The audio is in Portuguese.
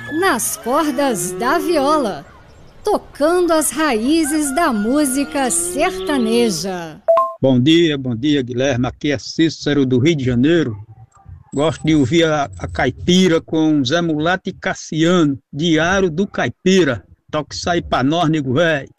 nas cordas da viola, tocando as raízes da música sertaneja. Bom dia, Guilherme. Aqui é Cícero do Rio de Janeiro. Gosto de ouvir a caipira com Zé Mulato e Cassiano, Diário do Caipira. Toque isso aí pra nós, nego velho.